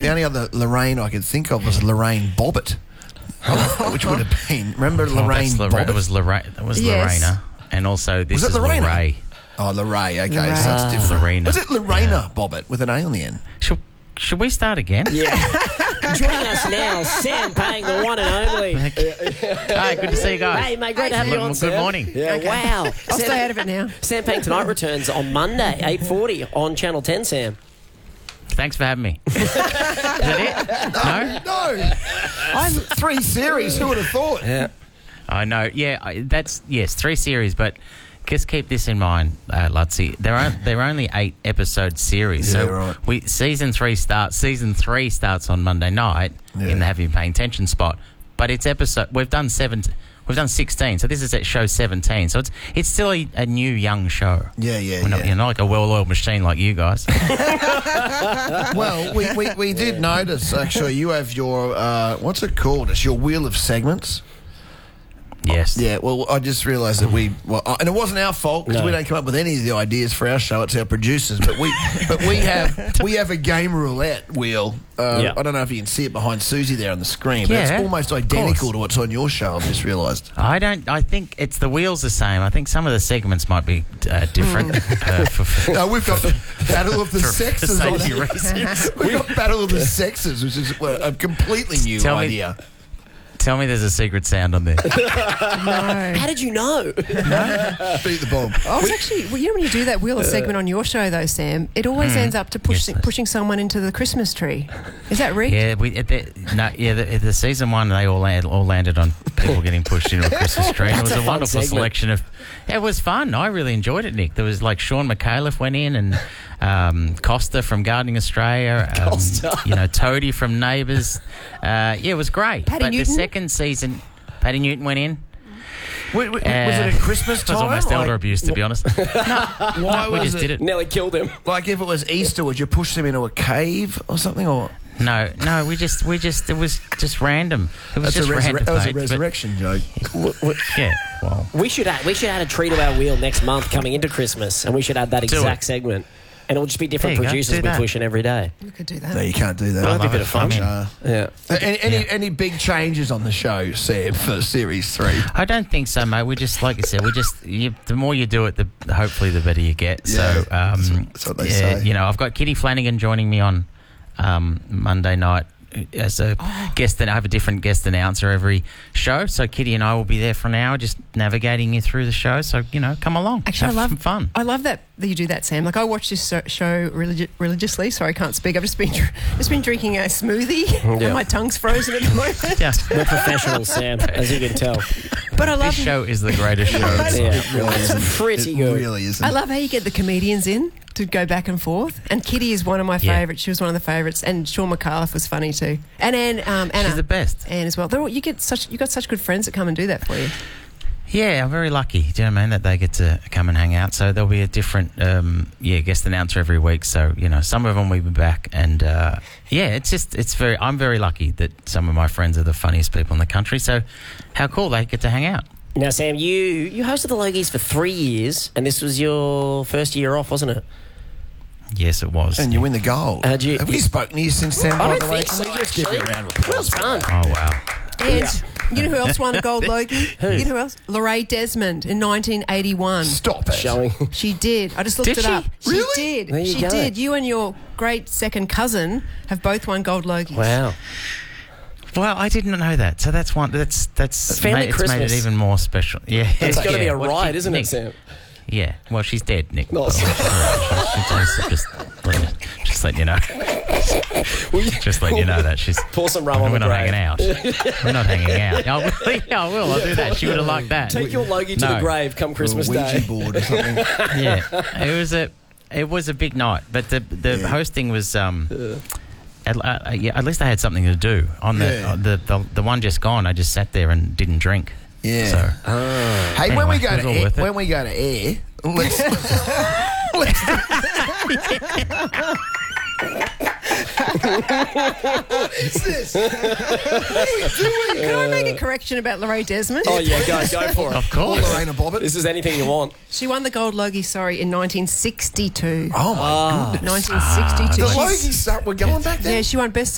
the only other Lorraine I could think of was Lorraine Bobbitt, which would have been. Remember Lorraine Bobbitt? It was Lorraine. That was Yes. Lorena, and also this Was it is Lorena? Lorraine. Oh, Lorraine. Okay, Lorraine. so that's different. Lorena. Was it Lorena Bobbitt with an A on the end? Should we start again? Yeah. Joining us now, Sam Pang, the one and only. Hi, good to see you guys. Hey, mate, great to have you on, Good Sam. morning. Yeah, wow. I'll stay out of it now. Sam Pang Tonight returns on Monday, 8:40 on Channel 10, Sam. Thanks for having me. Is that it? No? No. I'm 3 series. Who would have thought? Yeah. I know. Yeah, that's 3 series, but just keep this in mind, Lutzy. They're only 8 episode series. Yeah, so right. Season 3 starts on Monday night in the Have You Been Paying Attention spot. But it's we've done 16, so this is at show 17. So it's still a new young show. Yeah. You're not like a well-oiled machine like you guys. Well, we did notice, actually, you have your, what's it called? It's your wheel of segments. Yes. Yeah, well, I just realised that and it wasn't our fault because we don't come up with any of the ideas for our show. It's our producers, but we have a game roulette wheel. I don't know if you can see it behind Susie there on the screen, but it's almost identical to what's on your show. I've just realised. I think it's the wheels the same. I think some of the segments might be different. No, we've got Battle of the Sexes on safety here. reasons. We've got Battle of the Sexes, which is a completely new idea. Tell me there's a secret sound on there. No. How did you know? Beat the bomb. I was actually, well, you know when you do that wheel of segment on your show, though, Sam, it always ends up to pushing someone into the Christmas tree. Is that rigged? Yeah, the season 1 they all landed on people getting pushed into a Christmas tree. It was a wonderful selection of. It was fun. I really enjoyed it, Nick. There was like Sean McAuliffe went in and Costa from Gardening Australia. Toadie from Neighbours. It was great. Paddy Newton? The second season, Paddy Newton went in. Was it at Christmas time? It was almost elder abuse, to be honest. Why we was just did it. Nearly killed him. Like if it was Easter, would you push them into a cave or something? Or No, we just it was just random. It was that's just random. that was a fate, but- resurrection joke. Yeah, well, We should add a tree to our wheel next month coming into Christmas, and we should add that exact segment. And it'll just be different There you go, producers do we that. push in every day. You could do that. No, you can't do that. That'd be a bit of fun. Yeah. Any big changes on the show, Sam, for Series 3? I don't think so, mate. We just, like I said, the more you do it, hopefully the better you get. Yeah, So, that's what they say. I've got Kitty Flanagan joining me on Monday night as a guest. And I have a different guest announcer every show. So Kitty and I will be there for an hour, just navigating you through the show. So come along. Actually, have some fun. I love that you do that, Sam. Like I watch this show religiously. Sorry, I can't speak. I've just been drinking a smoothie, and my tongue's frozen at the moment. Yeah. We're professionals, Sam, as you can tell. But I love This show is the greatest show. Yeah. really It's isn't. pretty It good. really isn't. I love how you get the comedians in to go back and forth. And Kitty is one of my favourites. She was one of the favourites. And Sean McAuliffe was funny too. And Anna. She's the best. Anne as well. You got such good friends that come and do that for you. Yeah, I'm very lucky. Do you know what I mean? That they get to come and hang out. So there'll be a different, guest announcer every week. So some of them will be back, and I'm very lucky that some of my friends are the funniest people in the country. So how cool they get to hang out. Now, Sam, you hosted the Logies for 3 years, and this was your first year off, wasn't it? Yes, it was. And you win the gold. Have we spoken to you since then, by I the don't way? think so, Can we just give you a actually. round of applause? Well done. Oh wow. And you know who else won a gold Logie? You know who else? Lorraine Desmond in 1981. Stop it. Showing. She did. I just looked Did it she? up. Really? She did. There you She go. did. You and your great second cousin have both won gold Logies. Wow. Well, I didn't know that. So that's one. That's family it's made Christmas. it even more special. Yeah, It's got to be a Well, ride, isn't Nick, it, Sam? Yeah. Well, she's dead, Nick. No, Just letting you know. Just letting you know that she's. Pour some rum on We're the not grave. hanging out. We're not hanging out. I will. I'll do that. She would have liked that. Take your Logie to No. the grave come Christmas Or a Ouija Day. board or something. Yeah, it was a big night, but the hosting was at least I had something to do on the one just gone. I just sat there and didn't drink. Yeah. So Hey, Anyway, when we it go was to all air, worth it. when we go to air, let's What is this? Can I make a correction about Lorraine Desmond? Oh, yeah, go for it. of course, Lorena Bobbitt. This is anything you want. She won the gold Logie, in 1962. Oh my goodness. 1962. The She's- Logie stuff, we're going back there. Yeah, she won Best